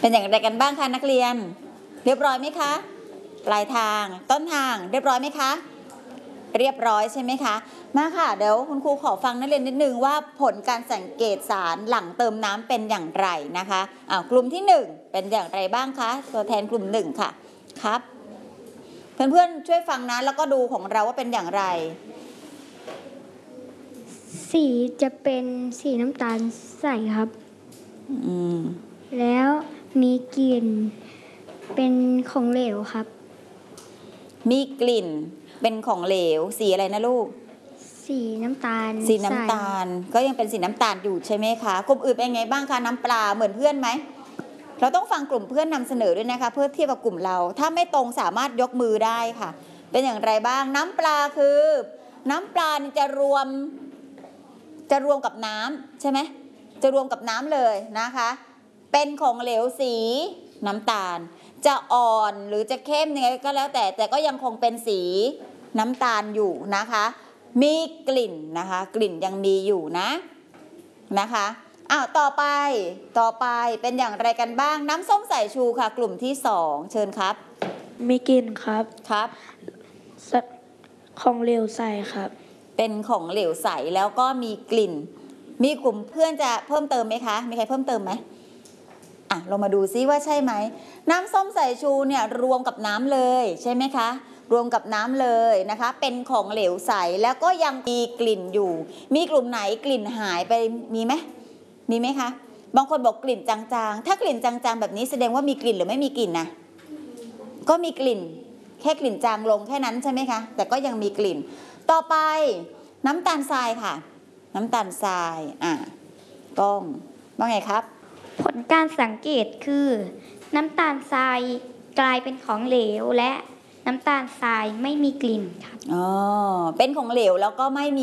เป็นอย่างไรกันบ้างคะนักเรียนเรียบร้อยไหมคะปลายทางต้นทางเรียบร้อยไหมคะเรียบร้อยใช่ไหมคะมาค่ะเดี๋ยวคุณครูขอฟังนักเรียนนิดนึงว่าผลการสังเกตสารหลังเติมน้ำเป็นอย่างไรนะคะกลุ่มที่1เป็นอย่างไรบ้างคะตัวแทนกลุ่ม1ค่ะครับเพื่อนๆช่วยฟังนะแล้วก็ดูของเราว่าเป็นอย่างไรสีจะเป็นสีน้ำตาลใสครับแล้วมีกลิ่นเป็นของเหลวครับมีกลิ่นเป็นของเหลวสีอะไรนะลูกสีน้ำตาลสีน้ำตาลก็ยังเป็นสีน้ำตาลอยู่ใช่ไหมคะกลุ่มอื่นเป็นไงบ้างคะน้ำปลาเหมือนเพื่อนไหมเราต้องฟังกลุ่มเพื่อนนำเสนอด้วยนะคะเพื่อเทียบกับกลุ่มเราถ้าไม่ตรงสามารถยกมือได้ค่ะเป็นอย่างไรบ้างน้ำปลาคือน้ำปลาจะรวมกับน้ำใช่ไหมจะรวมกับน้ำเลยนะคะเป็นของเหลวสีน้ำตาลจะอ่อนหรือจะเข้มยังไงก็แล้วแต่ก็ยังคงเป็นสีน้ำตาลอยู่นะคะมีกลิ่นนะคะกลิ่นยังมีอยู่นะคะต่อไปเป็นอย่างไรกันบ้างน้ำส้มสายชูค่ะกลุ่มที่2เชิญครับมีกลิ่นครับครับของเหลวใสครับเป็นของเหลวใสแล้วก็มีกลิ่นมีกลุ่มเพื่อนจะเพิ่มเติมไหมคะมีใครเพิ่มเติมไหมลองมาดูซิว่าใช่ไหมน้ำส้มสายชูเนี่ยรวมกับน้ำเลยใช่ไหมคะรวมกับน้ำเลยนะคะเป็นของเหลวใสแล้วก็ยังมีกลิ่นอยู่มีกลุ่มไหนกลิ่นหายไปมีไหมคะบางคนบอกกลิ่นจางๆถ้ากลิ่นจางๆแบบนี้แสดงว่ามีกลิ่นหรือไม่มีกลิ่นนะก็มีกลิ่นแค่กลิ่นจางลงแค่นั้นใช่ไหมคะแต่ก็ยังมีกลิ่นต่อไปน้ำตาลทรายค่ะน้ำตาลทรายต้องว่าไงครับผลการสังเกตคือน้ำตาลทรายกลายเป็นของเหลวและน้ำตาลทรายไม่มีกลิ่นครับเป็นของเหลวแล้วก็ไม่มี